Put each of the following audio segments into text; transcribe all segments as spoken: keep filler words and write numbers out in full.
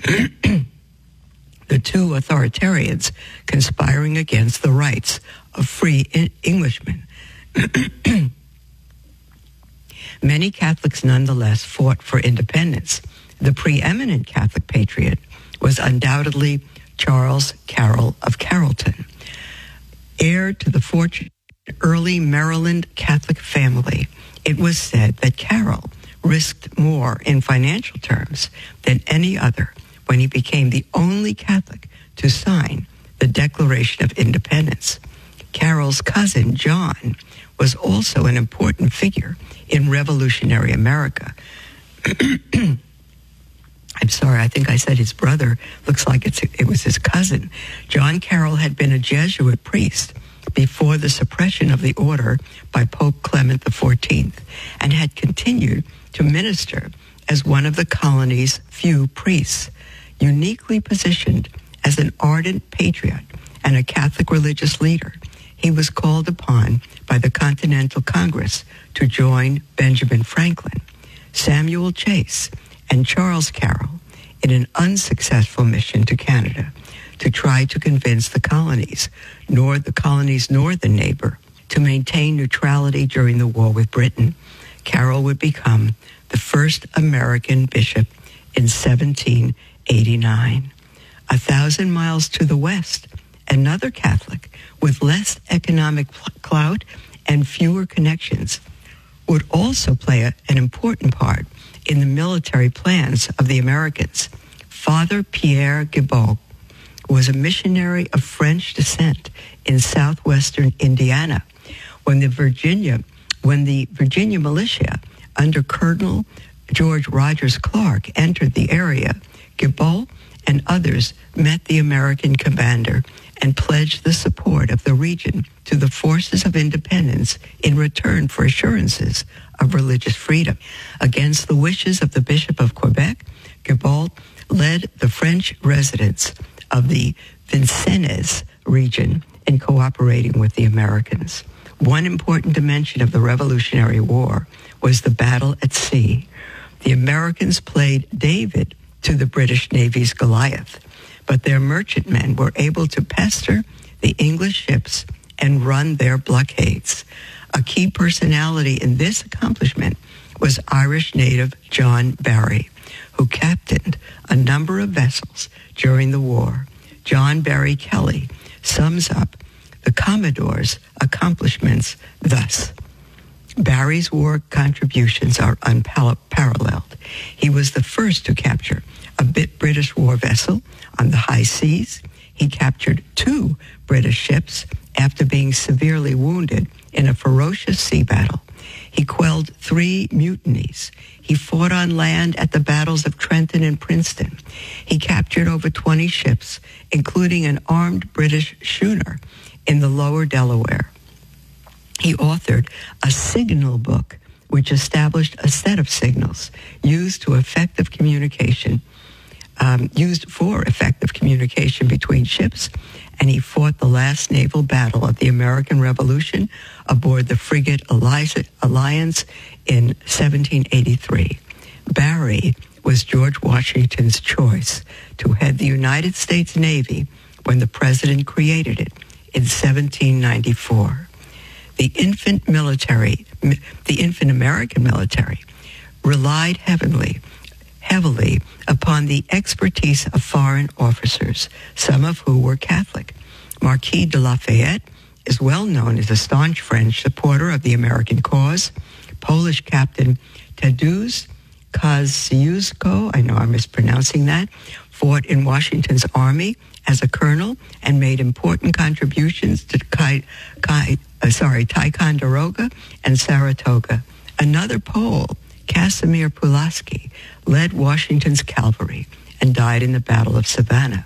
the two authoritarians conspiring against the rights of free Englishmen. Many Catholics nonetheless fought for independence. The preeminent Catholic patriot was undoubtedly Charles Carroll of Carrollton. Heir to the fortunate early Maryland Catholic family, it was said that Carroll risked more in financial terms than any other when he became the only Catholic to sign the Declaration of Independence. Carroll's cousin, John, was also an important figure in revolutionary America. I'm sorry, I think I said his brother. Looks like it's, it was his cousin. John Carroll had been a Jesuit priest before the suppression of the order by Pope Clement the fourteenth and had continued to minister as one of the colony's few priests, uniquely positioned as an ardent patriot and a Catholic religious leader. He was called upon by the Continental Congress to join Benjamin Franklin, Samuel Chase, and Charles Carroll in an unsuccessful mission to Canada to try to convince the colonies, nor the colony's northern neighbor, to maintain neutrality during the war with Britain. Carroll would become the first American bishop in seventeen eighty-nine. A thousand miles to the west, another Catholic with less economic clout and fewer connections would also play a, an important part in the military plans of the Americans. Father Pierre Guibault was a missionary of French descent in southwestern Indiana. When the Virginia, when the Virginia militia under Colonel George Rogers Clark entered the area, Guibault and others met the American commander and pledged the support of the region to the forces of independence in return for assurances of religious freedom. Against the wishes of the Bishop of Quebec, Guibault led the French residents of the Vincennes region in cooperating with the Americans. One important dimension of the Revolutionary War was the battle at sea. The Americans played David to the British Navy's Goliath, but their merchantmen were able to pester the English ships and run their blockades. A key personality in this accomplishment was Irish native John Barry, who captained a number of vessels during the war. John Barry Kelly sums up the Commodore's accomplishments thus: Barry's war contributions are unparalleled. He was the first to capture a British war vessel on the high seas. He captured two British ships after being severely wounded in a ferocious sea battle. He quelled three mutinies. He fought on land at the battles of Trenton and Princeton. He captured over twenty ships, including an armed British schooner in the lower Delaware. He authored a signal book which established a set of signals used to effective communication, um, used for effective communication between ships, and he fought the last naval battle of the American Revolution aboard the frigate Alliance in seventeen eighty-three. Barry was George Washington's choice to head the United States Navy when the president created it in seventeen ninety-four. The infant military, the infant American military, relied heavily, heavily upon the expertise of foreign officers, some of who were Catholic. Marquis de Lafayette is well known as a staunch French supporter of the American cause. Polish Captain Tadeusz Kosciuszko, I know I'm mispronouncing that, fought in Washington's army as a colonel and made important contributions to Kai, Kai, uh, sorry, Ticonderoga and Saratoga. Another Pole, Casimir Pulaski, led Washington's cavalry and died in the Battle of Savannah.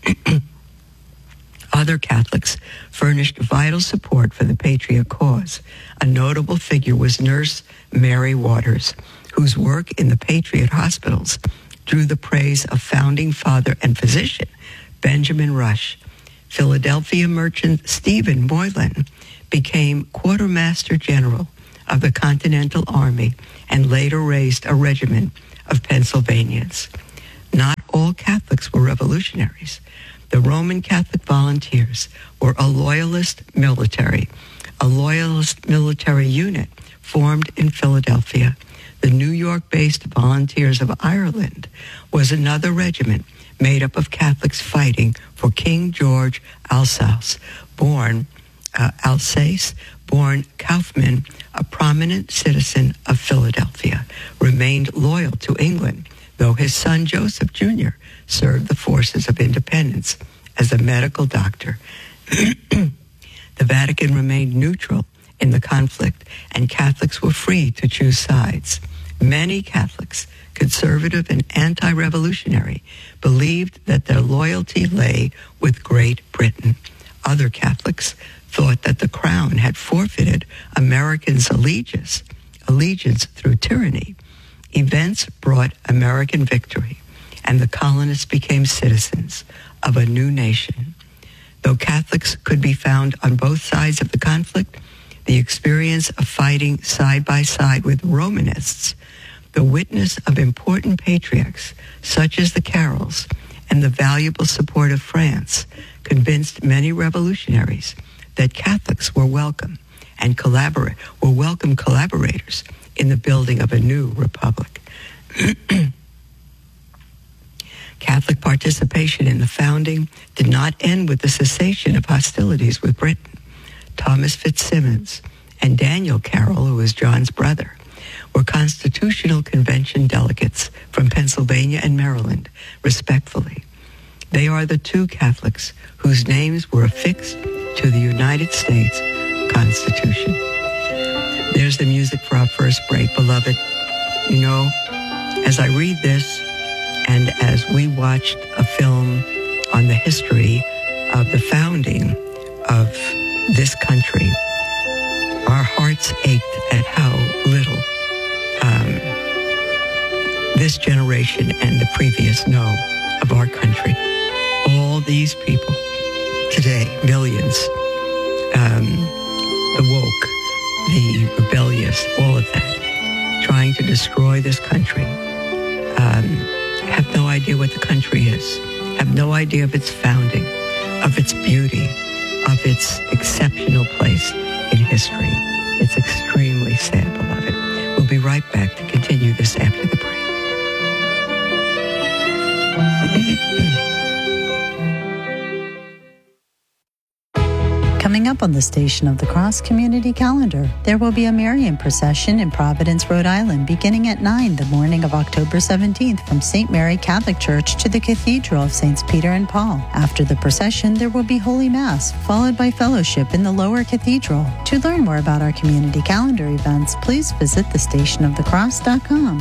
Other Catholics furnished vital support for the Patriot cause. A notable figure was Nurse Mary Waters, whose work in the Patriot hospitals drew the praise of founding father and physician Benjamin Rush. Philadelphia merchant Stephen Moylan became quartermaster general of the Continental Army and later raised a regiment of Pennsylvanians. Not all Catholics were revolutionaries. The Roman Catholic Volunteers were a loyalist military, a loyalist military unit formed in Philadelphia. The New York-based Volunteers of Ireland was another regiment made up of Catholics fighting for King George Alsace, born uh, Alsace, born Kaufman, a prominent citizen of Philadelphia, remained loyal to England, though his son Joseph Junior served the forces of independence as a medical doctor. The Vatican remained neutral in the conflict, and Catholics were free to choose sides. Many Catholics, conservative and anti-revolutionary, believed that their loyalty lay with Great Britain. Other Catholics thought that the crown had forfeited Americans' allegiance, allegiance through tyranny. Events brought American victory, and the colonists became citizens of a new nation. Though Catholics could be found on both sides of the conflict, the experience of fighting side by side with Romanists, the witness of important patriarchs such as the Carrolls, and the valuable support of France convinced many revolutionaries that Catholics were welcome and collaborate were welcome collaborators in the building of a new republic. Catholic participation in the founding did not end with the cessation of hostilities with Britain. Thomas Fitzsimmons and Daniel Carroll, who was John's brother, were Constitutional Convention delegates from Pennsylvania and Maryland, respectively. They are the two Catholics whose names were affixed to the United States Constitution. There's the music for our first break, beloved. You know, as I read this, and as we watched a film on the history of the founding of this country, our hearts ached at how little um, this generation and the previous know of our country. All these people today, millions, um, the woke, the rebellious, all of that, trying to destroy this country, um, have no idea what the country is, have no idea of its founding, of its beauty, of its exceptional place in history. It's extremely sad, beloved. We'll be right back to continue this after the break. Coming up on the Station of the Cross Community Calendar, there will be a Marian procession in Providence, Rhode Island, beginning at nine the morning of October seventeenth from Saint Mary Catholic Church to the Cathedral of Saints Peter and Paul. After the procession, there will be Holy Mass, followed by fellowship in the Lower Cathedral. To learn more about our community calendar events, please visit the station of the cross dot com.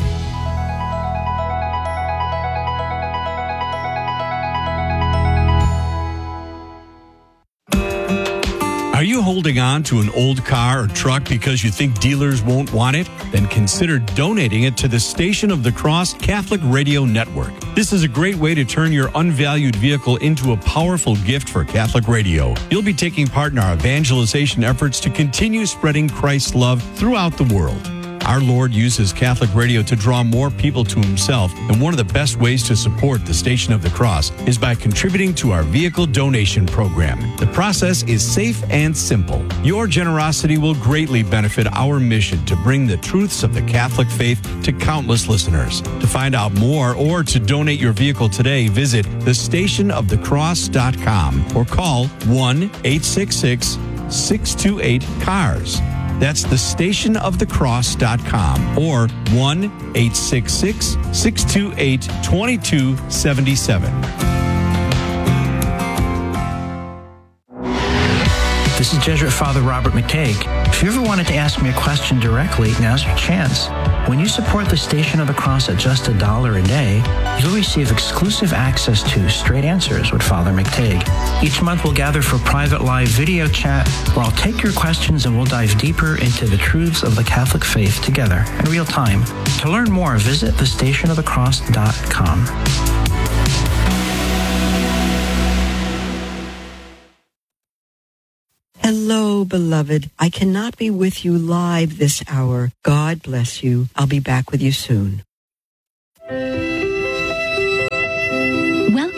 Are you holding on to an old car or truck because you think dealers won't want it? Then consider donating it to the Station of the Cross Catholic Radio Network. This is a great way to turn your unvalued vehicle into a powerful gift for Catholic radio. You'll be taking part in our evangelization efforts to continue spreading Christ's love throughout the world. Our Lord uses Catholic radio to draw more people to himself, and one of the best ways to support the Station of the Cross is by contributing to our vehicle donation program. The process is safe and simple. Your generosity will greatly benefit our mission to bring the truths of the Catholic faith to countless listeners. To find out more or to donate your vehicle today, visit the station of the cross dot com or call one eight six six, six two eight, C A R S. That's the station of the cross dot com or one eight six six, six two eight, two two seven seven. This is Jesuit Father Robert McTague. If you ever wanted to ask me a question directly, now's your chance. When you support the Station of the Cross at just a dollar a day, you'll receive exclusive access to Straight Answers with Father McTague. Each month we'll gather for private live video chat where I'll take your questions and we'll dive deeper into the truths of the Catholic faith together in real time. To learn more, visit the station of the cross dot com. Hello, beloved. I cannot be with you live this hour. God bless you. I'll be back with you soon.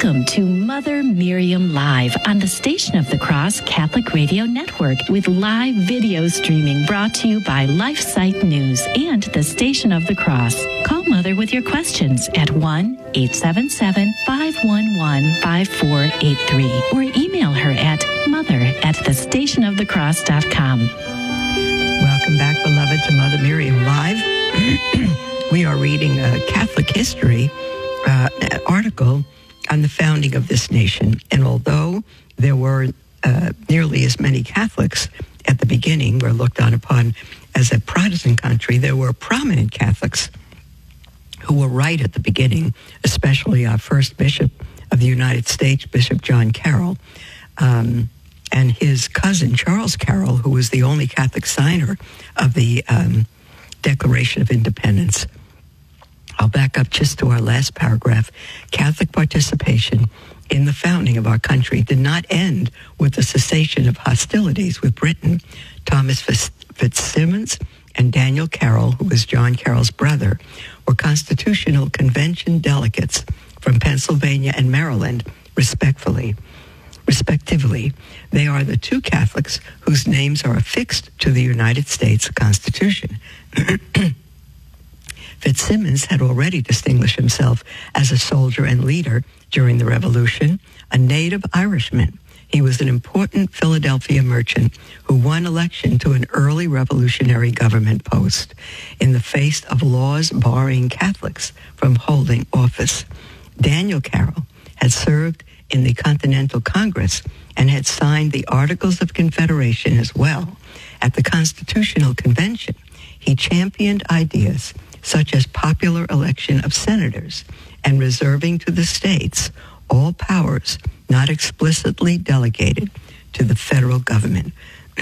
Welcome to Mother Miriam Live on the Station of the Cross Catholic Radio Network with live video streaming brought to you by LifeSite News and the Station of the Cross. Call Mother with your questions at one eight seven seven, five one one, five four eight three or email her at mother at the station of the cross dot com. Welcome back, beloved, to Mother Miriam Live. We are reading a Catholic history uh, article on the founding of this nation. And although there were uh, nearly as many Catholics at the beginning, were looked on upon as a Protestant country, there were prominent Catholics who were right at the beginning, especially our first Bishop of the United States, Bishop John Carroll, um, and his cousin, Charles Carroll, who was the only Catholic signer of the um, Declaration of Independence. I'll back up just to our last paragraph. Catholic participation in the founding of our country did not end with the cessation of hostilities with Britain. Thomas Fitzsimmons and Daniel Carroll, who was John Carroll's brother, were Constitutional Convention delegates from Pennsylvania and Maryland, respectfully. Respectively, they are the two Catholics whose names are affixed to the United States Constitution. Fitzsimmons had already distinguished himself as a soldier and leader during the Revolution, a native Irishman. He was an important Philadelphia merchant who won election to an early revolutionary government post in the face of laws barring Catholics from holding office. Daniel Carroll had served in the Continental Congress and had signed the Articles of Confederation as well. At the Constitutional Convention, he championed ideas such as popular election of senators and reserving to the states all powers not explicitly delegated to the federal government.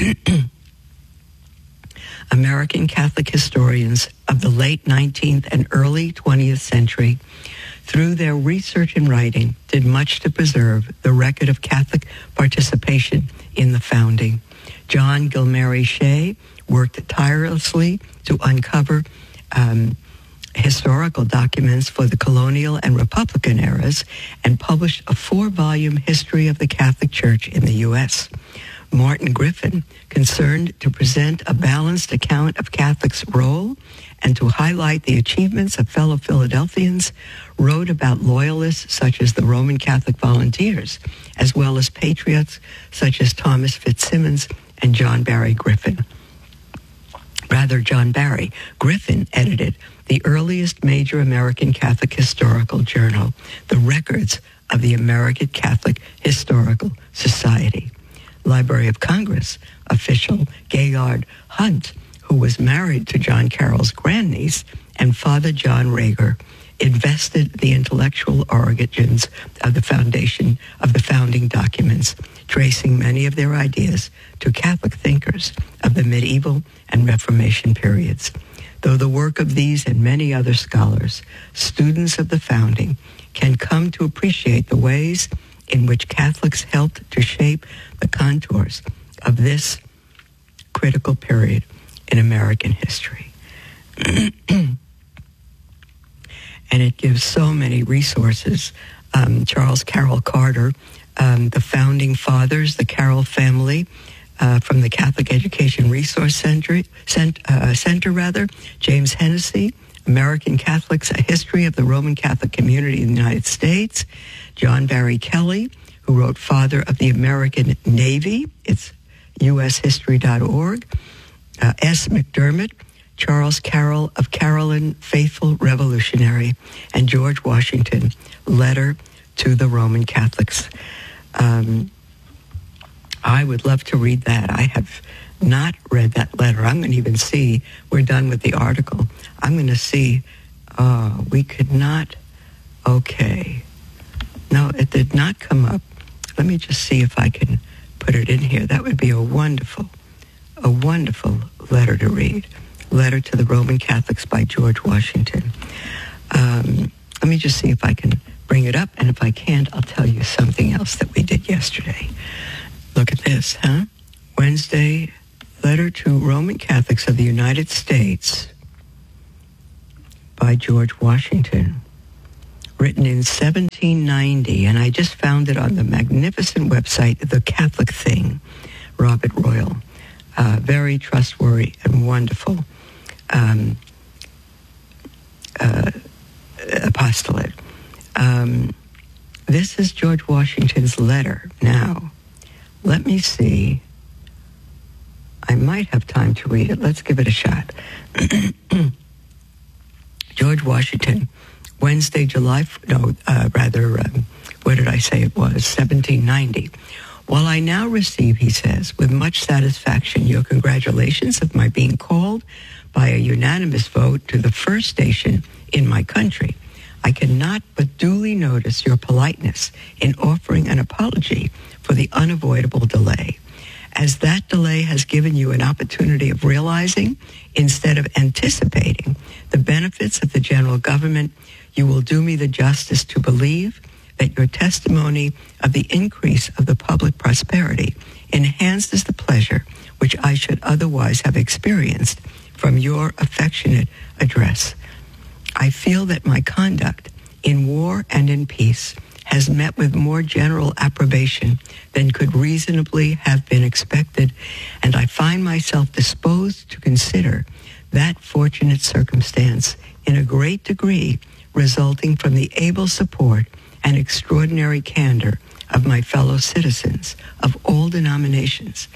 American Catholic historians of the late nineteenth and early twentieth century, through their research and writing, did much to preserve the record of Catholic participation in the founding. John Gilmary Shea worked tirelessly to uncover um, historical documents for the colonial and Republican eras and published a four-volume history of the Catholic Church in the U S Martin Griffin, concerned to present a balanced account of Catholics' role and to highlight the achievements of fellow Philadelphians, wrote about loyalists such as the Roman Catholic Volunteers, as well as patriots such as Thomas Fitzsimmons and John Barry Griffin. Rather, John Barry Griffin edited the earliest major American Catholic historical journal, the Records of the American Catholic Historical Society. Library of Congress official Gaillard Hunt, who was married to John Carroll's grandniece, and Father John Rager, invested the intellectual origins of the foundation of the founding documents, tracing many of their ideas to Catholic thinkers of the medieval and Reformation periods. Though the work of these and many other scholars, students of the founding, can come to appreciate the ways in which Catholics helped to shape the contours of this critical period in American history. And it gives so many resources. Um, Charles Carroll Carter, um, the founding fathers, the Carroll family, uh, from the Catholic Education Resource Center, cent, uh, Center rather, James Hennessy, American Catholics, A History of the Roman Catholic Community in the United States, John Barry Kelly, who wrote Father of the American Navy, it's U S history dot org, uh, S. McDermott, Charles Carroll of Carolyn, Faithful Revolutionary, and George Washington, Letter to the Roman Catholics. Um, I would love to read that. I have not read that letter. I'm going to even see, we're done with the article. I'm going to see, uh, we could not, okay. No, it did not come up. Let me just see if I can put it in here. That would be a wonderful, a wonderful letter to read. Letter to the Roman Catholics by George Washington. Um, let me just see if I can bring it up, and if I can't, I'll tell you something else that we did yesterday. Look at this, huh? Wednesday, Letter to Roman Catholics of the United States by George Washington. written in seventeen ninety, and I just found it on the magnificent website, The Catholic Thing, Robert Royal. Uh, very trustworthy and wonderful um, uh, apostolate. Um, this is George Washington's letter. Now, let me see. I might have time to read it. Let's give it a shot. George Washington, Wednesday, July, no, uh, rather, um, what did I say it was? seventeen ninety. While I now receive, he says, with much satisfaction, your congratulations of my being called by a unanimous vote to the first station in my country, I cannot but duly notice your politeness in offering an apology for the unavoidable delay, as that delay has given you an opportunity of realizing, instead of anticipating, the benefits of the general government. You will do me the justice to believe that your testimony of the increase of the public prosperity enhances the pleasure which I should otherwise have experienced from your affectionate address. I feel that my conduct in war and in peace has met with more general approbation than could reasonably have been expected, and I find myself disposed to consider that fortunate circumstance in a great degree resulting from the able support and extraordinary candor of my fellow citizens of all denominations.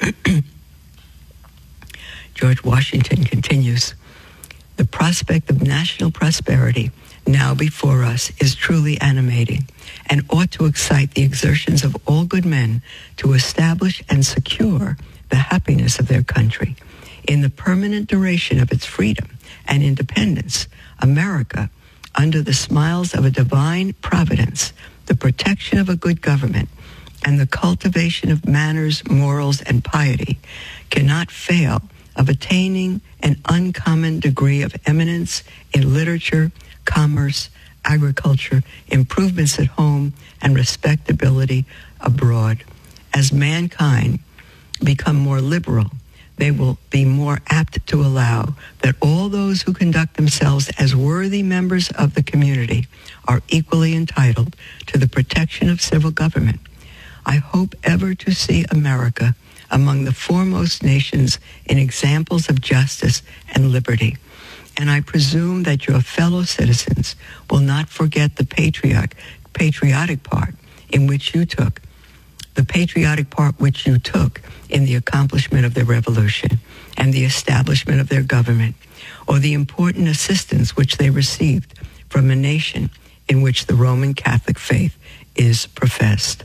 George Washington continues, the prospect of national prosperity now before us is truly animating and ought to excite the exertions of all good men to establish and secure the happiness of their country. In the permanent duration of its freedom and independence, America, under the smiles of a divine providence, the protection of a good government, and the cultivation of manners, morals, and piety, cannot fail of attaining an uncommon degree of eminence in literature, commerce, agriculture, improvements at home, and respectability abroad. As mankind become more liberal, they will be more apt to allow that all those who conduct themselves as worthy members of the community are equally entitled to the protection of civil government. I hope ever to see America among the foremost nations in examples of justice and liberty, and I presume that your fellow citizens will not forget the patriotic, patriotic part in which you took the patriotic part which you took in the accomplishment of the revolution and the establishment of their government, or the important assistance which they received from a nation in which the Roman Catholic faith is professed.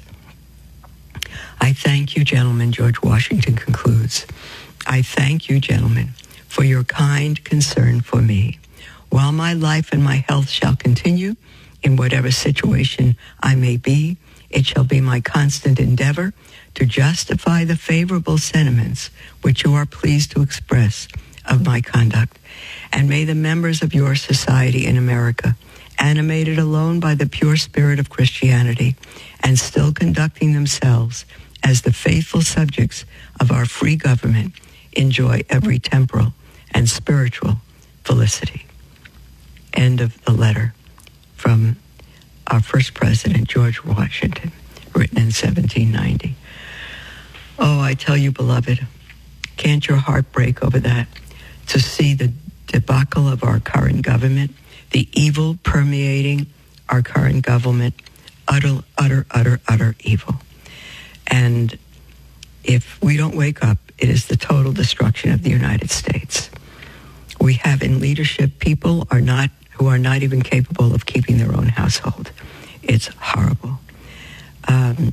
I thank you, gentlemen, George Washington concludes. I thank you, gentlemen, for your kind concern for me. While my life and my health shall continue, in whatever situation I may be, it shall be my constant endeavor to justify the favorable sentiments which you are pleased to express of my conduct. And may the members of your society in America, animated alone by the pure spirit of Christianity, and still conducting themselves as the faithful subjects of our free government, enjoy every temporal and spiritual felicity. End of the letter from our first president, George Washington, written in seventeen ninety. Oh, I tell you, beloved, can't your heart break over that? To see the debacle of our current government, the evil permeating our current government, utter, utter, utter, utter evil. And if we don't wake up, it is the total destruction of the United States. We have in leadership people are not who are not even capable of keeping their own household. It's horrible. Um,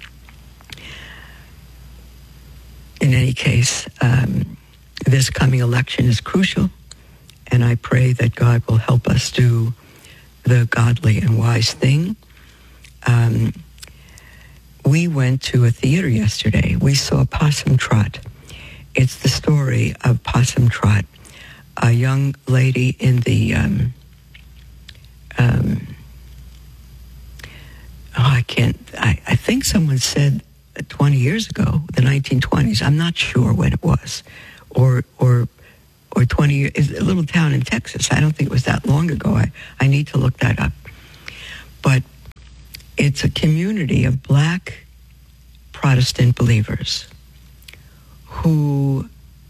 in any case, um, this coming election is crucial, and I pray that God will help us do the godly and wise thing. Um, we went to a theater yesterday. We saw Possum Trot. It's the story of Possum Trot, a young lady in the, um, um, oh, I can't, I, I think someone said twenty years ago, the nineteen twenties. I'm not sure when it was, or or or twenty years, a little town in Texas. I don't think it was that long ago. I, I need to look that up. but it's a community of Black Protestant believers who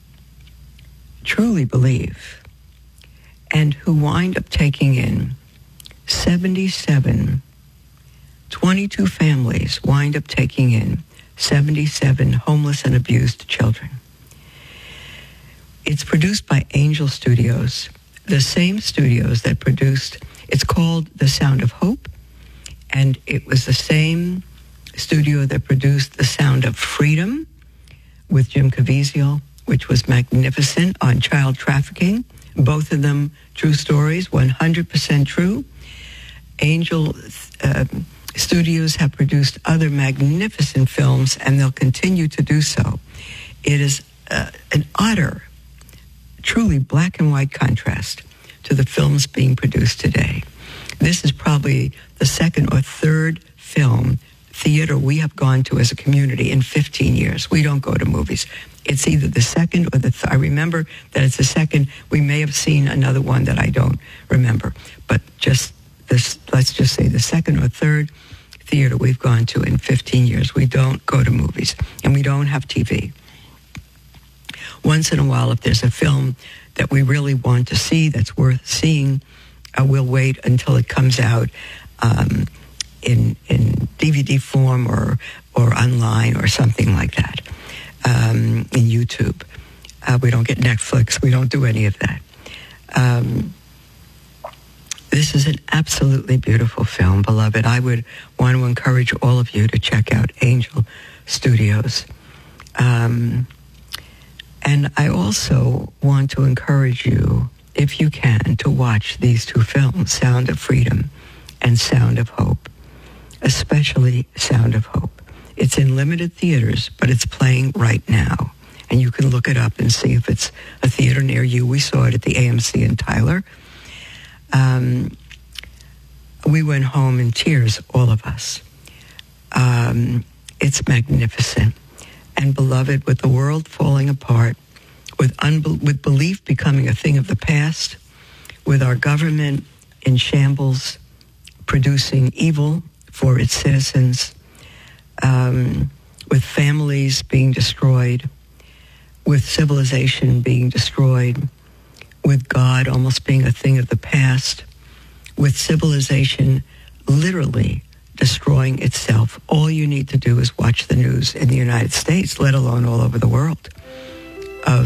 truly believe and who wind up taking in seventy-seven, twenty-two families wind up taking in seventy-seven homeless and abused children. It's produced by Angel Studios, the same studios that produced, it's called The Sound of Hope, and it was the same studio that produced The Sound of Freedom with Jim Caviezel, which was magnificent, on child trafficking. Both of them true stories, one hundred percent true. Angel uh, Studios have produced other magnificent films, and they'll continue to do so. It is uh, an utter, truly black and white contrast to the films being produced today. This is probably the second or third film theater we have gone to as a community in fifteen years. We don't go to movies. It's either the second or the th- I remember that it's the second. We may have seen another one that I don't remember, but just this, let's just say the second or third theater we've gone to in fifteen years. We don't go to movies, and we don't have T V. Once in a while, if there's a film that we really want to see that's worth seeing, uh, we'll wait until it comes out um, in in D V D form or or online or something like that, um, in YouTube. Uh, we don't get Netflix. We don't do any of that. Um, this is an absolutely beautiful film, beloved. I would want to encourage all of you to check out Angel Studios. Um, and I also want to encourage you, if you can, to watch these two films, Sound of Freedom and Sound of Hope, especially Sound of Hope. It's in limited theaters, but it's playing right now. And you can look it up and see if it's a theater near you. We saw it at the A M C in Tyler. Um, we went home in tears, all of us. Um, it's magnificent. And beloved, with the world falling apart, with, unbe- with belief becoming a thing of the past, with our government in shambles, producing evil for its citizens, um, with families being destroyed, with civilization being destroyed, with God almost being a thing of the past, with civilization literally destroying itself. All you need to do is watch the news in the United States, let alone all over the world, of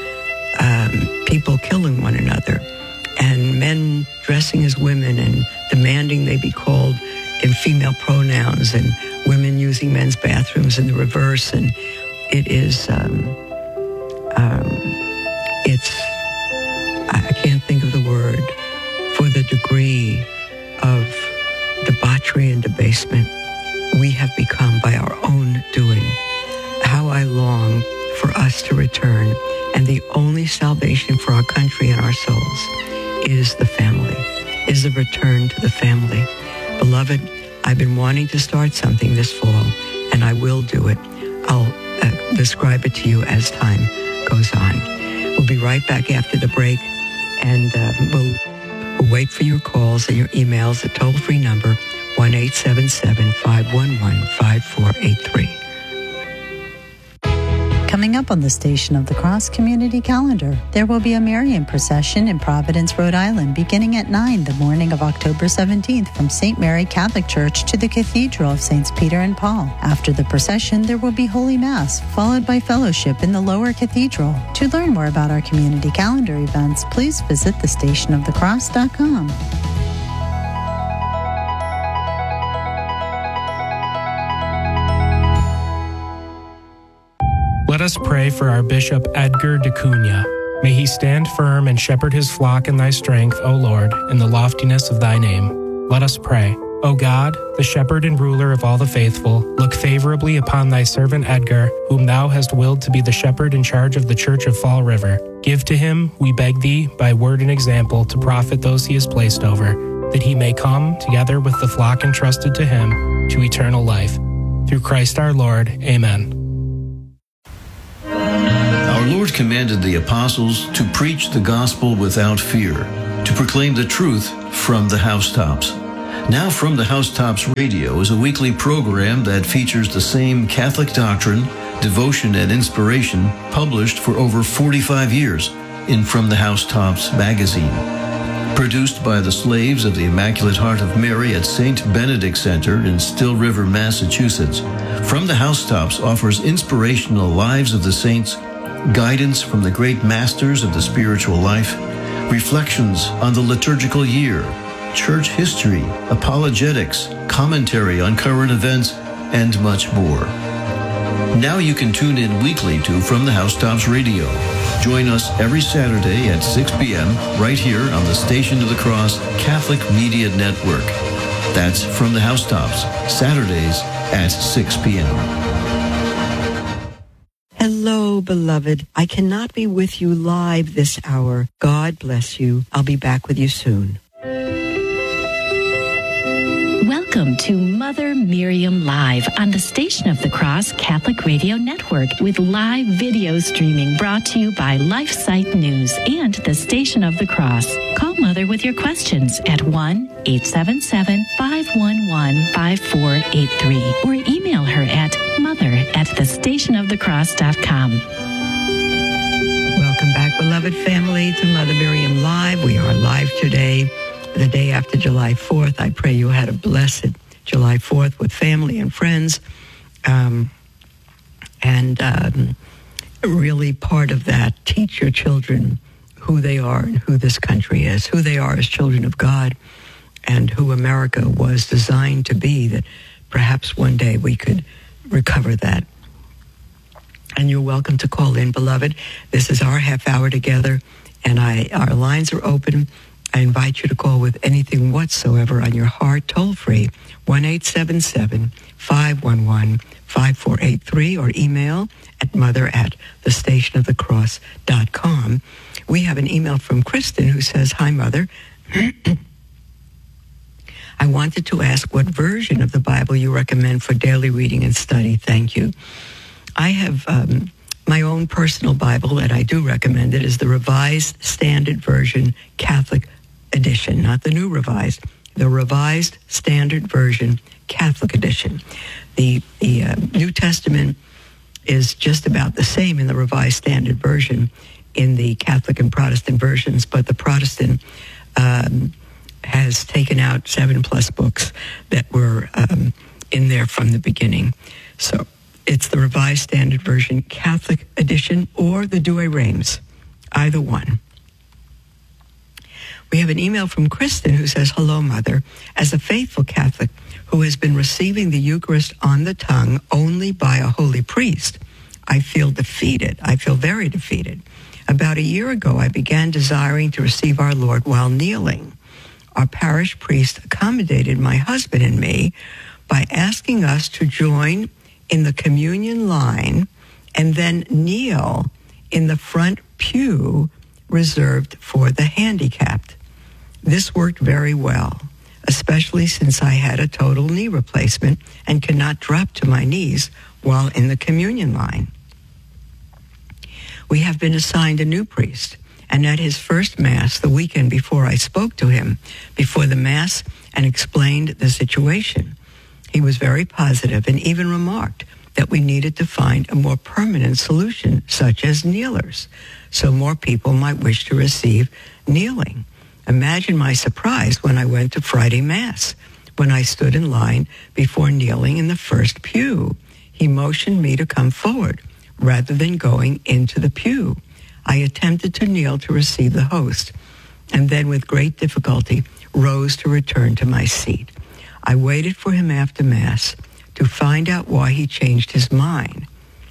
um, people killing one another and men dressing as women and demanding they be called in female pronouns and women using men's bathrooms in the reverse. And it is, um, um, it's, I can't think of the word for the degree of debauchery and debasement we have become by our own doing. How I long for us to return, and the only salvation for our country and our souls is the family, is the return to the family. Beloved, I've been wanting to start something this fall, and I will do it. I'll uh, describe it to you as time goes on. We'll be right back after the break, and uh, we'll We'll wait for your calls and your emails at toll-free number one eight seven seven, five one one, five four eight three. Coming up on the Station of the Cross Community Calendar, there will be a Marian procession in Providence, Rhode Island, beginning at nine the morning of October seventeenth from Saint Mary Catholic Church to the Cathedral of Saints Peter and Paul. After the procession, there will be Holy Mass, followed by fellowship in the Lower Cathedral. To learn more about our community calendar events, please visit the station of the cross dot com. Let us pray for our Bishop Edgar de Cunha. May he stand firm and shepherd his flock in thy strength, O Lord, in the loftiness of thy name. Let us pray. O God, the shepherd and ruler of all the faithful, look favorably upon thy servant Edgar, whom thou hast willed to be the shepherd in charge of the Church of Fall River. Give to him, we beg thee, by word and example, to profit those he has placed over, that he may come, together with the flock entrusted to him, to eternal life. Through Christ our Lord. Amen. Our Lord commanded the apostles to preach the gospel without fear, to proclaim the truth from the housetops. Now From the Housetops Radio is a weekly program that features the same Catholic doctrine, devotion, and inspiration published for over forty-five years in From the Housetops magazine. Produced by the Slaves of the Immaculate Heart of Mary at Saint Benedict Center in Still River, Massachusetts, From the Housetops offers inspirational lives of the saints, guidance from the great masters of the spiritual life, reflections on the liturgical year, church history, apologetics, commentary on current events, and much more. Now you can tune in weekly to From the Housetops Radio. Join us every Saturday at six p.m. right here on the Station of the Cross Catholic Media Network. That's From the Housetops, Saturdays at six p.m. Hello, beloved. I cannot be with you live this hour. God bless you. I'll be back with you soon. Welcome to Mother Miriam Live on the Station of the Cross Catholic Radio Network with live video streaming brought to you by LifeSite News and the Station of the Cross. Call Mother with your questions at one eight seven seven, five one one, five four eight three or email her at mother at the station of the cross dot com. Welcome back, beloved family, to Mother Miriam Live. We are live today, the day after July fourth. I pray you had a blessed July fourth with family and friends. Um, and um, really part of that, teach your children who they are and who this country is, who they are as children of God, and who America was designed to be, that perhaps one day we could recover that. And you're welcome to call in, beloved. This is our half hour together, and I our lines are open. I invite you to call with anything whatsoever on your heart, toll free, one eight seven seven, five one one, five four eight three, or email at mother at the station of the cross dot com. We have an email from Kristen who says, "Hi, Mother. I wanted to ask what version of the Bible you recommend for daily reading and study. Thank you." I have um, my own personal Bible, and I do recommend it, is the Revised Standard Version Catholic Edition, not the New Revised, the Revised Standard Version Catholic Edition. The, the uh, New Testament is just about the same in the Revised Standard Version in the Catholic and Protestant versions, but the Protestant um, has taken out seven plus books that were um, in there from the beginning. So it's the Revised Standard Version Catholic Edition or the Douay Rheims, either one. We have an email from Kristen who says, "Hello, Mother. As a faithful Catholic who has been receiving the Eucharist on the tongue only by a holy priest, I feel defeated. I feel very defeated. About a year ago, I began desiring to receive our Lord while kneeling. Our parish priest accommodated my husband and me by asking us to join in the communion line and then kneel in the front pew reserved for the handicapped. This worked very well, especially since I had a total knee replacement and cannot drop to my knees while in the communion line. We have been assigned a new priest, and at his first Mass the weekend before, I spoke to him before the Mass and explained the situation. He was very positive and even remarked that we needed to find a more permanent solution, such as kneelers, so more people might wish to receive kneeling. Imagine my surprise when I went to Friday Mass, when I stood in line before kneeling in the first pew. He motioned me to come forward rather than going into the pew. I attempted to kneel to receive the host, and then with great difficulty rose to return to my seat. I waited for him after Mass to find out why he changed his mind.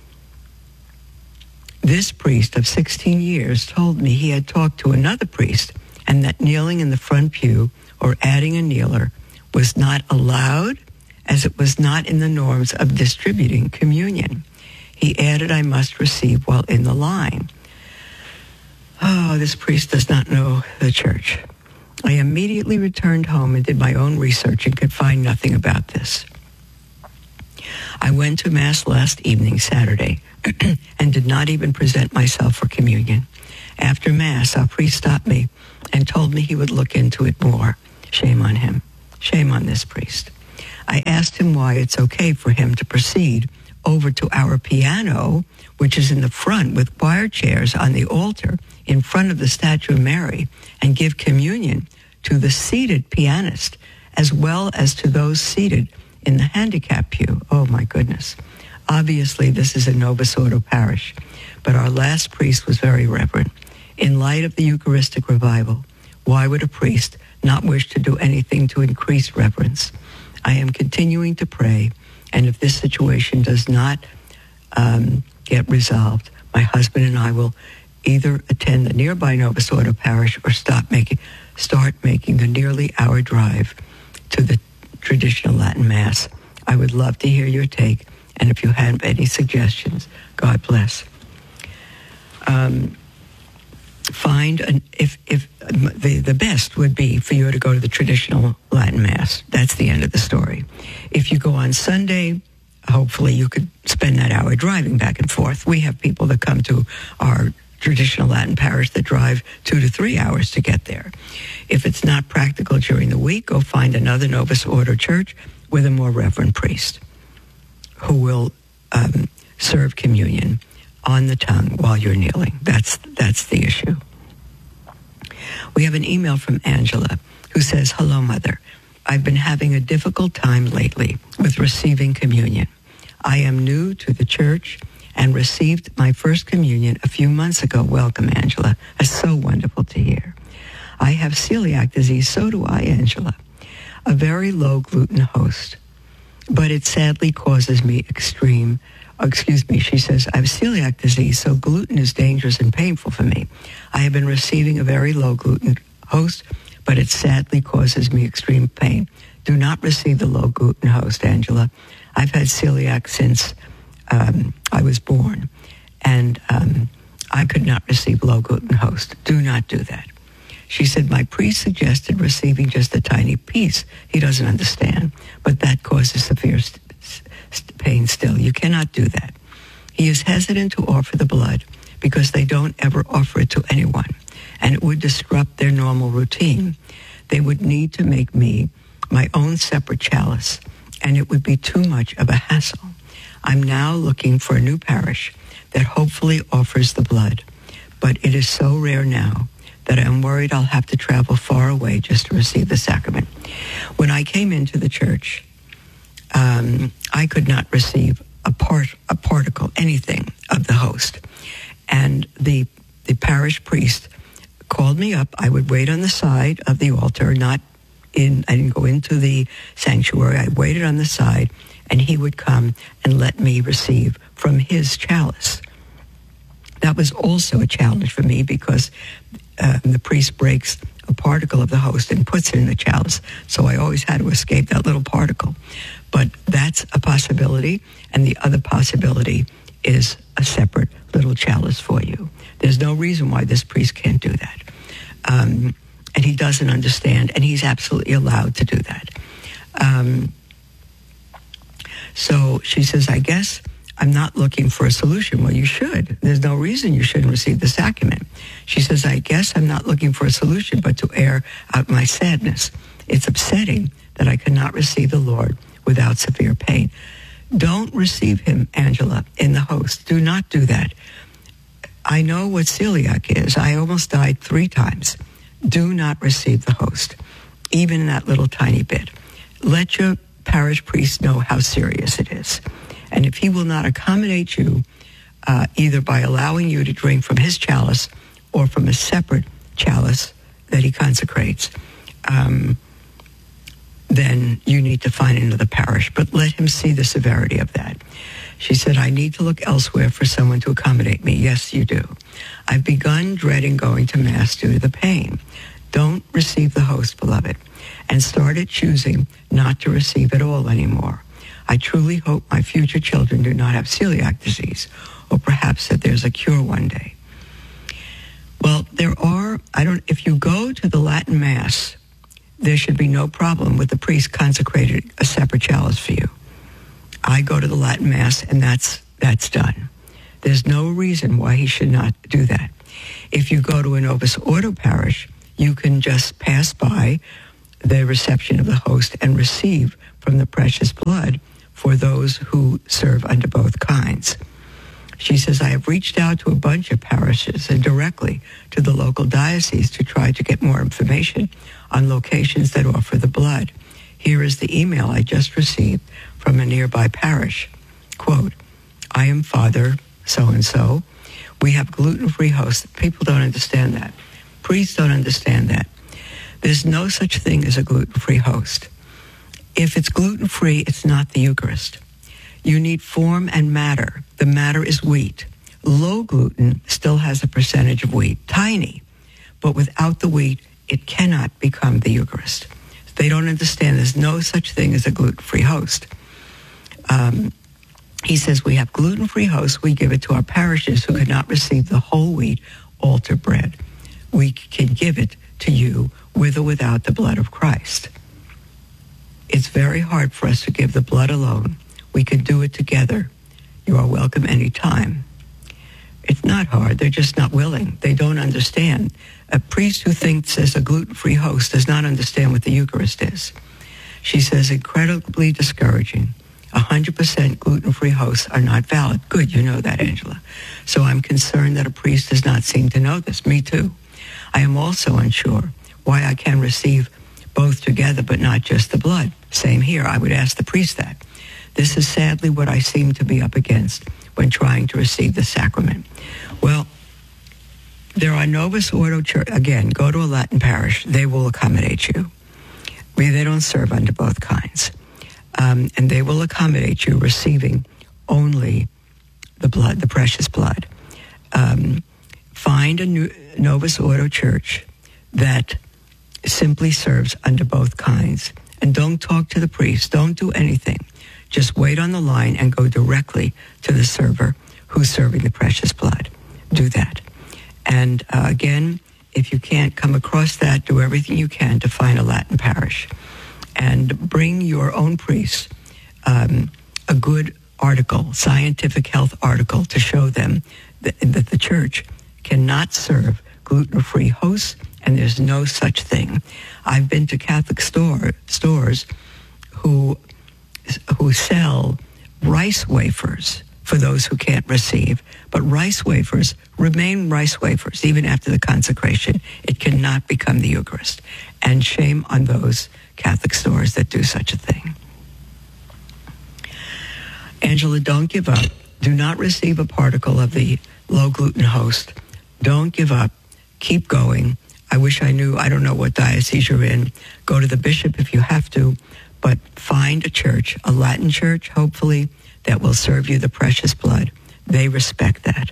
This priest of sixteen years told me he had talked to another priest and that kneeling in the front pew or adding a kneeler was not allowed, as it was not in the norms of distributing communion. He added I must receive while in the line. Oh, this priest does not know the church. I immediately returned home and did my own research and could find nothing about this. I went to Mass last evening, Saturday, and did not even present myself for communion. After Mass, our priest stopped me and told me he would look into it more. Shame on him. Shame on this priest. I asked him why it's okay for him to proceed over to our piano, which is in the front with choir chairs on the altar in front of the statue of Mary, and give communion to the seated pianist as well as to those seated in the handicap pew. Oh my goodness. Obviously, this is a Novus Ordo parish, but our last priest was very reverent. In light of the Eucharistic revival, why would a priest not wish to do anything to increase reverence? I am continuing to pray, and if this situation does not um, get resolved, my husband and I will either attend the nearby Novus Ordo parish or stop making, start making the nearly hour drive to the traditional Latin Mass. I would love to hear your take, and if you have any suggestions, God bless. Um, find an, if if the the best would be for you to go to the traditional Latin Mass. That's the end of the story. If you go on Sunday, hopefully you could spend that hour driving back and forth. We have people that come to our traditional Latin parish that drive two to three hours to get there. If it's not practical during the week, go find another Novus Ordo church with a more reverend priest who will um, serve communion on the tongue while you're kneeling. That's that's the issue. We have an email from Angela who says, "Hello, Mother. I've been having a difficult time lately with receiving communion. I am new to the church and received my first communion a few months ago." Welcome, Angela. That's so wonderful to hear. "I have celiac disease." So do I, Angela. "A very low gluten host, but it sadly causes me extreme Excuse me, she says, "I have celiac disease, so gluten is dangerous and painful for me. I have been receiving a very low gluten host, but it sadly causes me extreme pain." Do not receive the low gluten host, Angela. I've had celiac since um, I was born, and um, I could not receive low gluten host. Do not do that. She said, "My priest suggested receiving just a tiny piece. He doesn't understand, but that causes severe st- st- pain still. You cannot do that. He is hesitant to offer the blood because they don't ever offer it to anyone, and it would disrupt their normal routine. They would need to make me my own separate chalice, and it would be too much of a hassle. I'm now looking for a new parish that hopefully offers the blood, but it is so rare now that I'm worried I'll have to travel far away just to receive the sacrament. When I came into the church, um, I could not receive a part, a particle, anything of the host. And the the parish priest called me up. I would wait on the side of the altar, not in, I didn't go into the sanctuary. I waited on the side, and he would come and let me receive from his chalice. That was also a challenge for me because uh, the priest breaks a particle of the host and puts it in the chalice. So I always had to escape that little particle. But that's a possibility, and the other possibility is a separate little chalice for you. There's no reason why this priest can't do that. Um, and he doesn't understand, and he's absolutely allowed to do that. Um, so she says, "I guess I'm not looking for a solution." Well, you should. There's no reason you shouldn't receive the sacrament. She says, "I guess I'm not looking for a solution, but to air out my sadness. It's upsetting that I cannot receive the Lord without severe pain." Don't receive him, Angela, in the host. Do not do that. I know what celiac is. I almost died three times. Do not receive the host, even that little tiny bit. Let your parish priest know how serious it is. And if he will not accommodate you, uh, either by allowing you to drink from his chalice or from a separate chalice that he consecrates, um, then you need to find another parish. But let him see the severity of that. She said, "I need to look elsewhere for someone to accommodate me." Yes, you do. "I've begun dreading going to Mass due to the pain." Don't receive the host, beloved, and started choosing not to receive at all anymore. I truly hope my future children do not have celiac disease, or perhaps that there's a cure one day. Well, there are, I don't, if you go to the Latin Mass, there should be no problem with the priest consecrated a separate chalice for you. I go to the Latin Mass, and that's that's done. There's no reason why he should not do that. If you go to a Novus Ordo parish, you can just pass by the reception of the host and receive from the precious blood for those who serve under both kinds. She says, I have reached out to a bunch of parishes and directly to the local diocese to try to get more information on locations that offer the blood. Here is the email I just received from a nearby parish. Quote, I am Father so-and-so. We have gluten-free hosts. People don't understand that. Priests don't understand that. There's no such thing as a gluten-free host. If it's gluten-free, it's not the Eucharist. You need form and matter. The matter is wheat. Low gluten still has a percentage of wheat, tiny. But without the wheat, it cannot become the Eucharist. They don't understand there's no such thing as a gluten-free host. Um, he says, we have gluten-free hosts. We give it to our parishes who cannot receive the whole wheat altar bread. We can give it to you with or without the blood of Christ. It's very hard for us to give the blood alone. We can do it together. You are welcome anytime. It's not hard. They're just not willing. They don't understand. A priest who thinks as a gluten-free host does not understand what the Eucharist is. She says, incredibly discouraging. one hundred percent gluten-free hosts are not valid. Good, you know that, Angela. So I'm concerned that a priest does not seem to know this. Me too. I am also unsure why I can receive both together but not just the blood. Same here. I would ask the priest that. This is sadly what I seem to be up against when trying to receive the sacrament. Well, there are Novus Ordo Church. Again, go to a Latin parish. They will accommodate you. We, they don't serve under both kinds. Um, and they will accommodate you receiving only the blood, the precious blood. Um, find a new Novus Ordo Church that simply serves under both kinds. And don't talk to the priest. Don't do anything. Just wait on the line and go directly to the server who's serving the precious blood. Do that. And uh, again, if you can't come across that, do everything you can to find a Latin parish. And bring your own priest um, a good article, scientific health article, to show them that, that the church cannot serve gluten-free hosts, and there's no such thing. I've been to Catholic store, stores who who sell rice wafers for those who can't receive. But rice wafers remain rice wafers even after the consecration. It cannot become the Eucharist. And shame on those Catholic stores that do such a thing. Angela, don't give up. Do not receive a particle of the low-gluten host. Don't give up. Keep going. I wish I knew. I don't know what diocese you're in. Go to the bishop if you have to. But find a church, a Latin church, hopefully, that will serve you the precious blood. They respect that.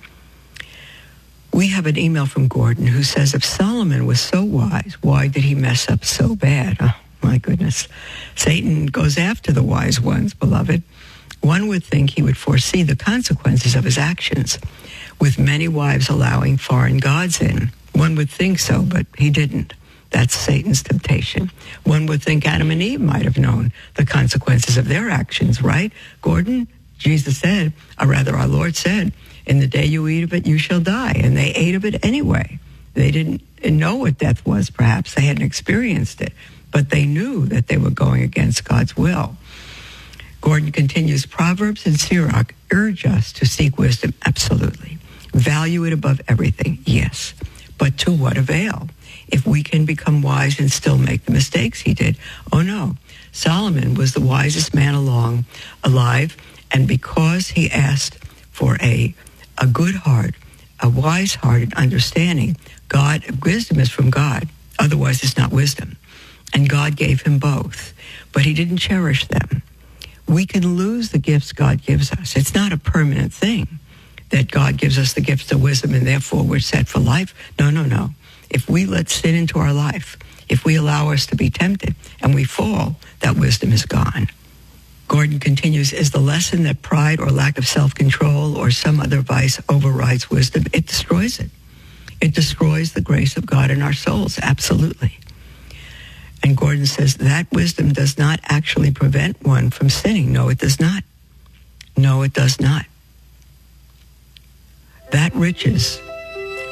We have an email from Gordon who says, if Solomon was so wise, why did he mess up so bad? Oh, my goodness. Satan goes after the wise ones, beloved. One would think he would foresee the consequences of his actions, with many wives allowing foreign gods in. One would think so, but he didn't. That's Satan's temptation. One would think Adam and Eve might have known the consequences of their actions, right? Gordon, Jesus said, or rather our Lord said, in the day you eat of it, you shall die. And they ate of it anyway. They didn't know what death was, perhaps. They hadn't experienced it. But they knew that they were going against God's will. Gordon continues, Proverbs and Sirach urge us to seek wisdom. Absolutely. Value it above everything. Yes. But to what avail? If we can become wise and still make the mistakes he did. Oh no, Solomon was the wisest man along, alive, and because he asked for a, a good heart, a wise heart and understanding, God, wisdom is from God, otherwise it's not wisdom. And God gave him both, but he didn't cherish them. We can lose the gifts God gives us. It's not a permanent thing that God gives us the gifts of wisdom and therefore we're set for life. No, no, no. If we let sin into our life, if we allow us to be tempted and we fall, that wisdom is gone. Gordon continues, is the lesson that pride or lack of self-control or some other vice overrides wisdom? It destroys it. It destroys the grace of God in our souls, absolutely. And Gordon says that wisdom does not actually prevent one from sinning. No, it does not. No, it does not. That riches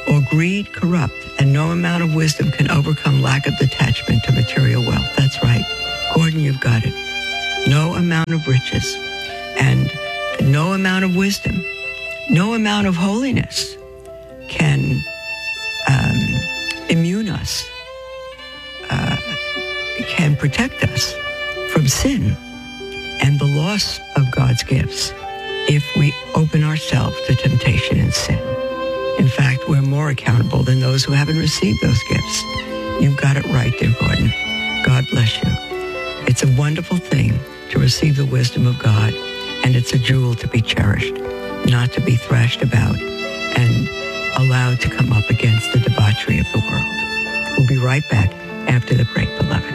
or greed corrupt, and no amount of wisdom can overcome lack of detachment to material wealth. That's right. Gordon, you've got it. No amount of riches and no amount of wisdom, no amount of holiness can um, immune us, uh, can protect us from sin and the loss of God's gifts if we open ourselves to temptation and sin. In fact, we're more accountable than those who haven't received those gifts. You've got it right, dear Gordon. God bless you. It's a wonderful thing to receive the wisdom of God, and it's a jewel to be cherished, not to be thrashed about and allowed to come up against the debauchery of the world. We'll be right back after the break, beloved.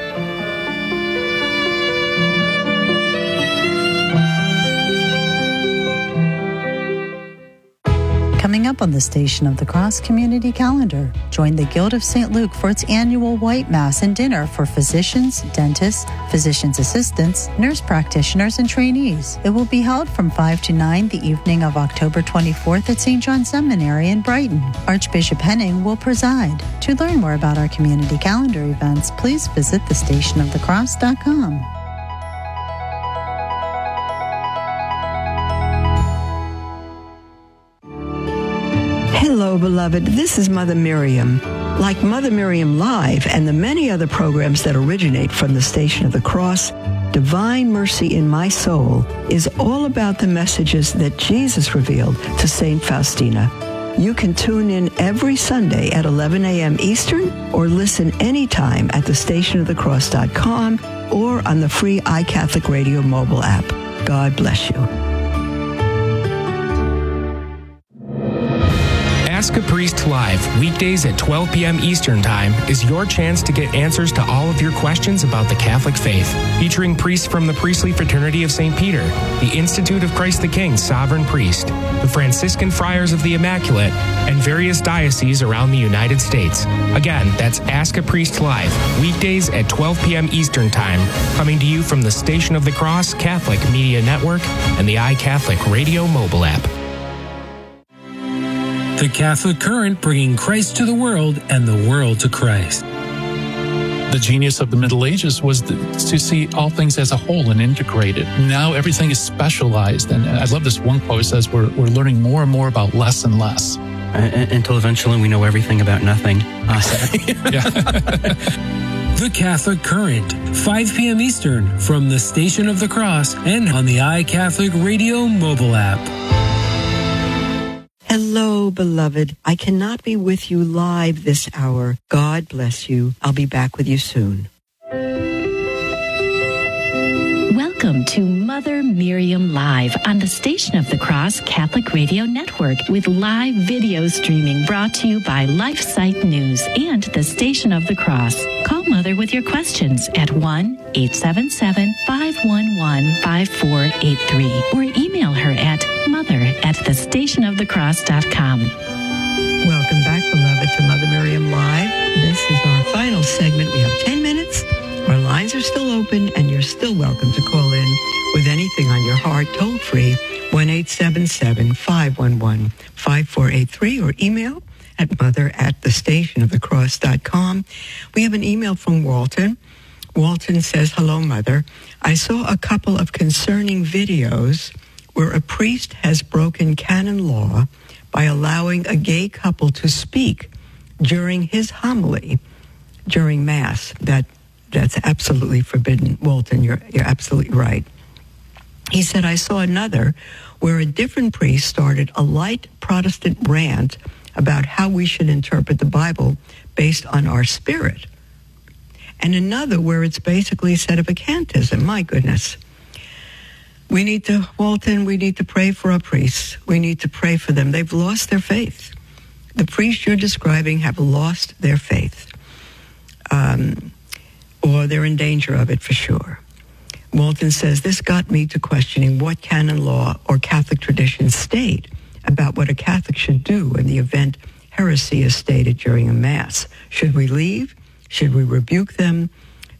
Coming up on the Station of the Cross Community Calendar, join the Guild of Saint Luke for its annual White Mass and dinner for physicians, dentists, physician's assistants, nurse practitioners, and trainees. It will be held from five to nine the evening of October twenty-fourth at Saint John's Seminary in Brighton. Archbishop Henning will preside. To learn more about our community calendar events, please visit the station of the cross dot com. Hello, beloved. This is Mother Miriam. Like Mother Miriam Live and the many other programs that originate from the Station of the Cross, Divine Mercy in My Soul is all about the messages that Jesus revealed to Saint Faustina. You can tune in every Sunday at eleven a.m. Eastern or listen anytime at the station of the cross dot com or on the free iCatholic Radio mobile app. God bless you. Ask a Priest Live, weekdays at twelve p.m. Eastern Time, is your chance to get answers to all of your questions about the Catholic faith. Featuring priests from the Priestly Fraternity of Saint Peter, the Institute of Christ the King Sovereign Priest, the Franciscan Friars of the Immaculate, and various dioceses around the United States. Again, that's Ask a Priest Live, weekdays at twelve p.m. Eastern Time, coming to you from the Station of the Cross Catholic Media Network and the iCatholic Radio mobile app. The Catholic Current, bringing Christ to the world and the world to Christ. The genius of the Middle Ages was the, to see all things as a whole and integrated. Now everything is specialized. And I love this one quote. It says we're, we're learning more and more about less and less. Uh, until eventually we know everything about nothing. Uh, The Catholic Current, five p.m. Eastern, from the Station of the Cross and on the iCatholic Radio mobile app. Hello, beloved. I cannot be with you live this hour. God bless you. I'll be back with you soon. Welcome to Mother Miriam Live on the Station of the Cross Catholic Radio Network with live video streaming brought to you by LifeSite News and the Station of the Cross. Call Mother with your questions at one eight seven seven, five one one, five four eight three or email her at mother at the station of the cross dot com. Welcome back, beloved, to Mother Miriam Live. This is our final segment. We have ten minutes. Our lines are still open, and you're still welcome to call in with anything on your heart, toll free, one eight seven seven, five one one, five four eight three, or email at mother at the station of the cross dot com. We have an email from Walton. Walton says, hello, Mother. I saw a couple of concerning videos where a priest has broken canon law by allowing a gay couple to speak during his homily during Mass. That That's absolutely forbidden. Walton, you're, you're absolutely right. He said, I saw another where a different priest started a light Protestant rant about how we should interpret the Bible based on our spirit. And another where it's basically a set of a catechism. My goodness. We need to, Walton, we need to pray for our priests. We need to pray for them. They've lost their faith. The priests you're describing have lost their faith. Um... or they're in danger of it for sure. Walton says, this got me to questioning what canon law or Catholic tradition state about what a Catholic should do in the event heresy is stated during a Mass. Should we leave? Should we rebuke them?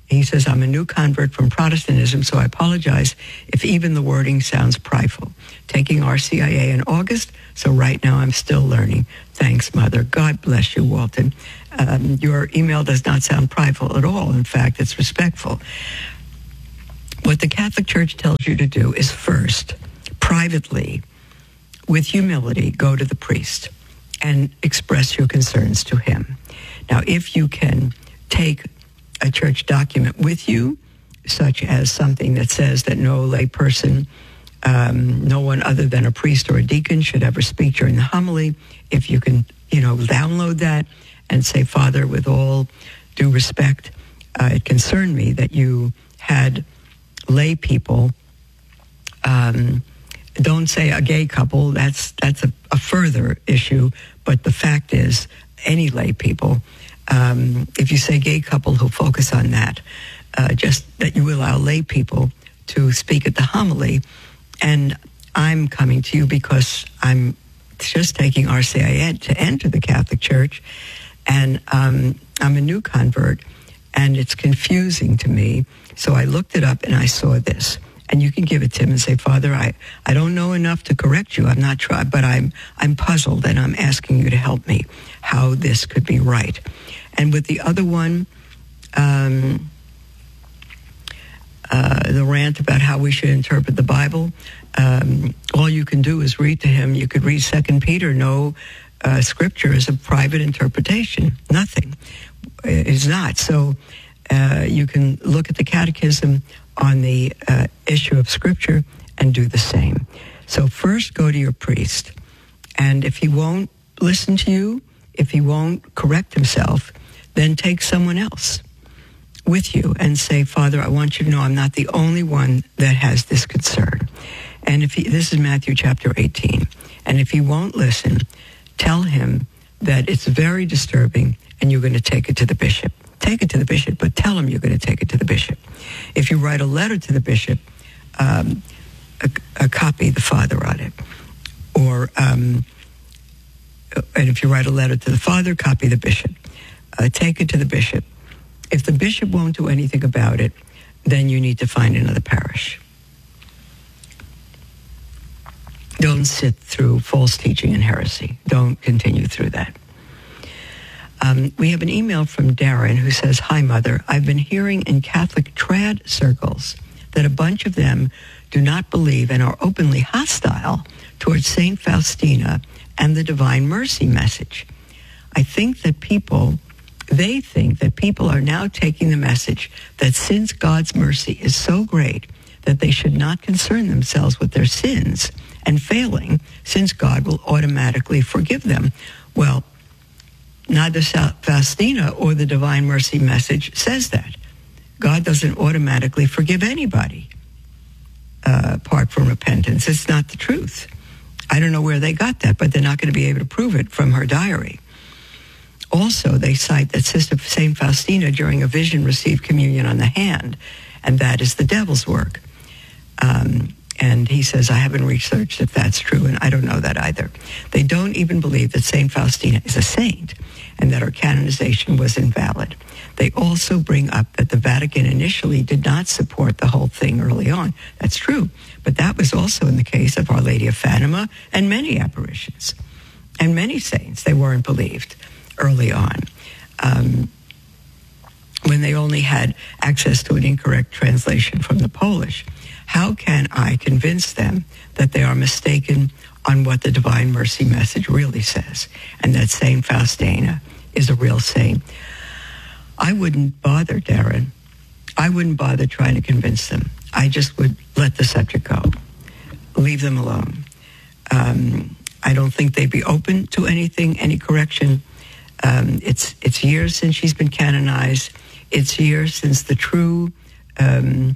He says, I'm a new convert from Protestantism, so I apologize if even the wording sounds prideful. Taking R C I A in August, so right now I'm still learning. Thanks, Mother. God bless you, Walton. Um, your email does not sound prideful at all. In fact, it's respectful. What the Catholic Church tells you to do is first, privately, with humility, go to the priest and express your concerns to him. Now, if you can take a church document with you, such as something that says that no lay person, um, no one other than a priest or a deacon should ever speak during the homily. If you can, you know, download that and say, Father, with all due respect, uh, it concerned me that you had lay people. Um, don't say a gay couple. That's that's a, a further issue. But the fact is, any lay people. Um, if you say gay couple, who'll focus on that. Uh, just that you allow lay people to speak at the homily. And I'm coming to you because I'm just taking R C I A to enter the Catholic Church. And um, I'm a new convert, and it's confusing to me. So I looked it up, and I saw this. And you can give it to him and say, Father, I, I don't know enough to correct you. I'm not trying, but I'm I'm puzzled, and I'm asking you to help me how this could be right. And with the other one, um, uh, the rant about how we should interpret the Bible, um, all you can do is read to him. You could read Second Peter. No uh, scripture is a private interpretation. Nothing. It is not. So uh, you can look at the catechism on the uh, issue of scripture and do the same. So first go to your priest, and if he won't listen to you, if he won't correct himself, then take someone else with you and say, Father, I want you to know I'm not the only one that has this concern. And if he, this is Matthew chapter eighteen, and if he won't listen, tell him that it's very disturbing and you're going to take it to the bishop. Take it to the bishop, but tell him you're going to take it to the bishop. If you write a letter to the bishop, um, a, a copy the father on it. Or, um, and if you write a letter to the father, copy the bishop. Uh, take it to the bishop. If the bishop won't do anything about it, then you need to find another parish. Don't sit through false teaching and heresy. Don't continue through that. Um, we have an email from Darren who says, Hi, Mother. I've been hearing in Catholic trad circles that a bunch of them do not believe and are openly hostile towards Saint Faustina and the Divine Mercy message. I think that people, they think that people are now taking the message that since God's mercy is so great that they should not concern themselves with their sins and failing, since God will automatically forgive them. Well, neither Faustina or the Divine Mercy message says that. God doesn't automatically forgive anybody uh, apart from repentance. It's not the truth. I don't know where they got that, but they're not going to be able to prove it from her diary. Also, they cite that Sister Saint Faustina during a vision received communion on the hand, and that is the devil's work. Um, and he says, I haven't researched if that's true, and I don't know that either. They don't even believe that Saint Faustina is a saint and that her canonization was invalid. They also bring up that the Vatican initially did not support the whole thing early on. That's true, but that was also in the case of Our Lady of Fatima and many apparitions and many saints. They weren't believed early on um, when they only had access to an incorrect translation from the Polish. How can I convince them that they are mistaken on what the Divine Mercy message really says, and that Saint Faustina is a real saint? I wouldn't bother, Darren. I wouldn't bother trying to convince them. I just would let the subject go. Leave them alone. Um, I don't think they'd be open to anything, any correction. Um, it's it's years since she's been canonized. It's years since the true um,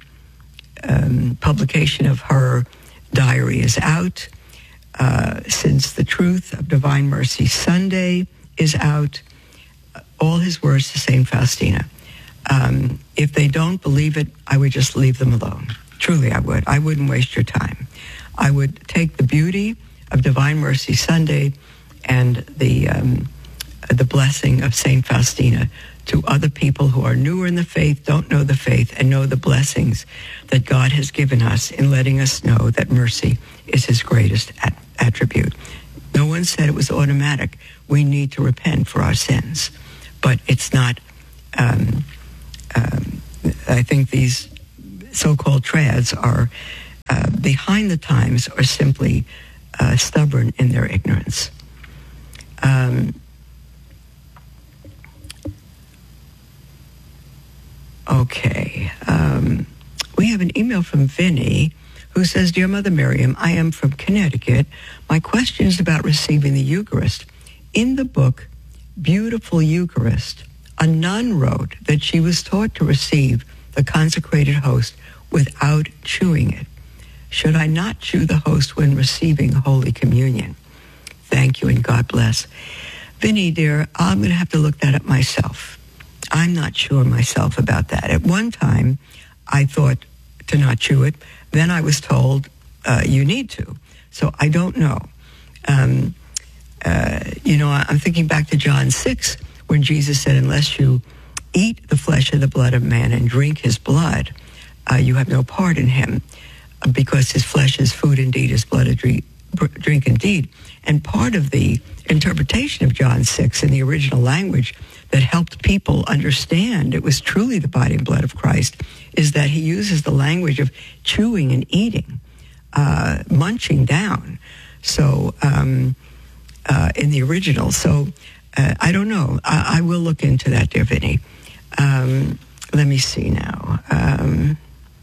um, publication of her diary is out. Uh, since the Truth of Divine Mercy Sunday is out, all his words to Saint Faustina. Um, if they don't believe it, I would just leave them alone. Truly, I would. I wouldn't waste your time. I would take the beauty of Divine Mercy Sunday and the um, the blessing of Saint Faustina to other people who are newer in the faith, don't know the faith, and know the blessings that God has given us in letting us know that mercy is his greatest at- attribute. No one said it was automatic. We need to repent for our sins. But it's not, um, um, I think these so-called trads are uh, behind the times or simply uh, stubborn in their ignorance. Um, okay. Um, we have an email from Vinny who says, Dear Mother Miriam, I am from Connecticut. My question is about receiving the Eucharist. In the book, Beautiful Eucharist, a nun wrote that she was taught to receive the consecrated host without chewing it. Should I not chew the host when receiving Holy Communion? Thank you and God bless. Vinny, dear, I'm going to have to look that up myself. I'm not sure myself about that. At one time, I thought to not chew it. Then I was told, uh, you need to. So I don't know. Um, uh, you know, I'm thinking back to John six, when Jesus said, unless you eat the flesh and the blood of man and drink his blood, uh, you have no part in him, because his flesh is food indeed, his blood is drink, drink indeed. And part of the interpretation of John six in the original language that helped people understand it was truly the body and blood of Christ is that he uses the language of chewing and eating, uh, munching down. So um, uh, in the original. So uh, I don't know. I, I will look into that, dear Vinny. Um, let me see now. Um,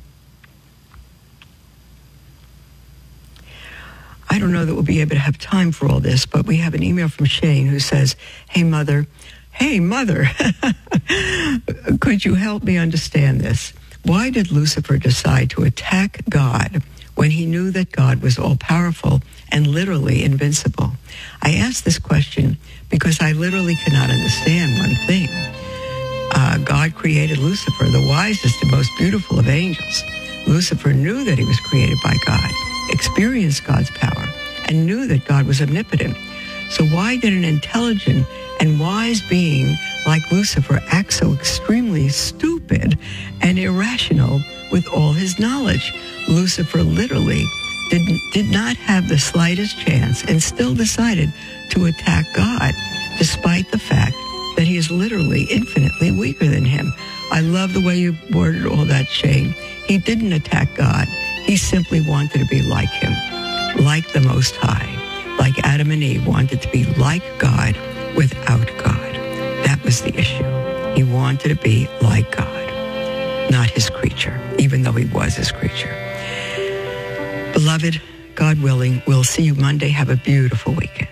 I don't know that we'll be able to have time for all this, but we have an email from Shane who says, Hey, Mother. Hey, Mother. Could you help me understand this? Why did Lucifer decide to attack God when he knew that God was all-powerful and literally invincible? I ask this question because I literally cannot understand one thing. Uh, God created Lucifer, the wisest and most beautiful of angels. Lucifer knew that he was created by God, experienced God's power, and knew that God was omnipotent. So why did an intelligent and wise being like Lucifer act so extremely stupid and irrational with all his knowledge? Lucifer literally did, did not have the slightest chance and still decided to attack God, despite the fact that he is literally infinitely weaker than him. I love the way you worded all that, Shane. He didn't attack God. He simply wanted to be like him, like the Most High, like Adam and Eve wanted to be like God without God. That was the issue. He wanted to be like God, not his creature, even though he was his creature. Beloved, God willing, we'll see you Monday. Have a beautiful weekend.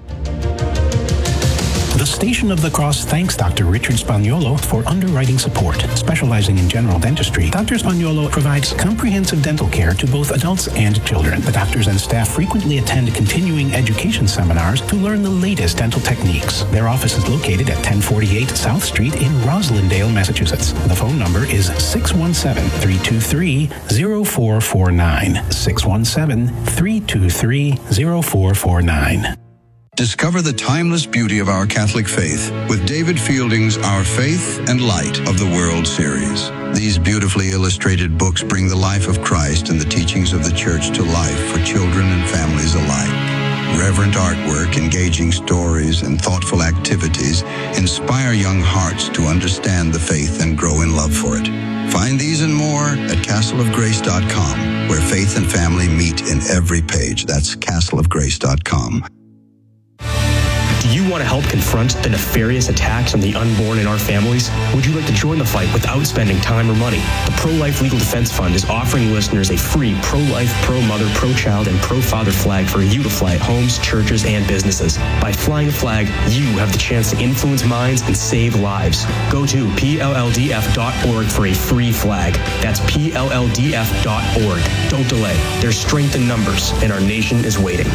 The Station of the Cross thanks Doctor Richard Spagnuolo for underwriting support. Specializing in general dentistry, Doctor Spagnuolo provides comprehensive dental care to both adults and children. The doctors and staff frequently attend continuing education seminars to learn the latest dental techniques. Their office is located at ten forty-eight South Street in Roslindale, Massachusetts. The phone number is six one seven, three two three, zero four four nine. six one seven, three two three, zero four four nine. Discover the timeless beauty of our Catholic faith with David Fielding's Our Faith and Light of the World series. These beautifully illustrated books bring the life of Christ and the teachings of the Church to life for children and families alike. Reverent artwork, engaging stories, and thoughtful activities inspire young hearts to understand the faith and grow in love for it. Find these and more at castle of grace dot com, where faith and family meet in every page. That's castle of grace dot com. Do you want to help confront the nefarious attacks on the unborn in our families? Would you like to join the fight without spending time or money? The Pro-Life Legal Defense Fund is offering listeners a free pro-life, pro-mother, pro-child, and pro-father flag for you to fly at homes, churches, and businesses. By flying the flag, you have the chance to influence minds and save lives. Go to P L L D F dot org for a free flag. That's P L L D F dot org. Don't delay. There's strength in numbers, and our nation is waiting.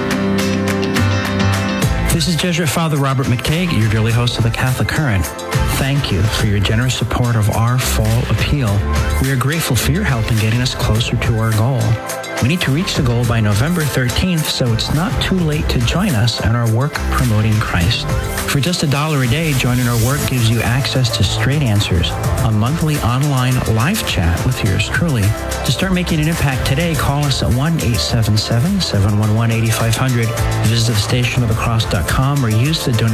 This is Jesuit Father Robert McTague, your daily host of the Catholic Current. thank you for your generous support of our fall appeal. We are grateful for your help in getting us closer to our goal. We need to reach the goal by November thirteenth, so it's not too late to join us in our work promoting Christ. For just a dollar a day, joining our work gives you access to Straight Answers, a monthly online live chat with yours truly. To start making an impact today, call us at one eight seven seven, seven one one, eight five zero zero, visit the station of the cross dot com, or use the donation